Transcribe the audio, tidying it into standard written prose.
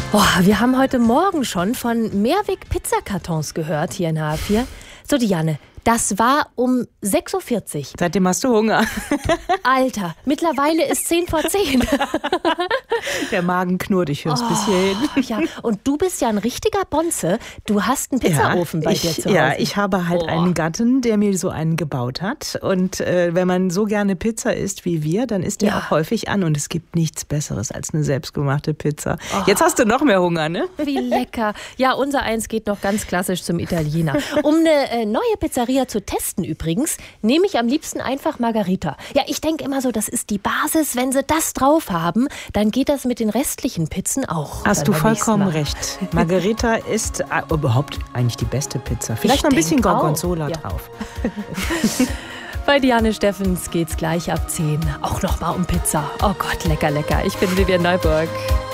Oh, wir haben heute Morgen schon von Mehrweg-Pizzakartons gehört hier in H4. So, Diane, das war um 6.40 Uhr. Seitdem hast du Hunger. Alter, mittlerweile ist 10:10. Der Magen knurrt, ich höre es bis hierhin. Ja, und du bist ja ein richtiger Bonze. Du hast einen Pizzaofen bei dir zu Hause. Ja, ich habe halt einen Gatten, der mir so einen gebaut hat. Und wenn man so gerne Pizza isst wie wir, dann isst er auch häufig an. Und es gibt nichts Besseres als eine selbstgemachte Pizza. Jetzt hast du noch mehr Hunger, ne? Wie lecker. Ja, unser eins geht noch ganz klassisch zum Italiener. Um eine neue Pizzeria zu testen übrigens, nehme ich am liebsten einfach Margherita. Ja, ich denke immer so, das ist die Basis. Wenn sie das drauf haben, dann geht das mit den restlichen Pizzen auch. Hast du vollkommen recht. Margherita ist überhaupt eigentlich die beste Pizza. Vielleicht noch ein bisschen Gorgonzola drauf. Bei Diane Steffens geht's gleich ab 10. Auch noch mal um Pizza. Oh Gott, lecker, lecker. Ich bin Vivian Neuburg.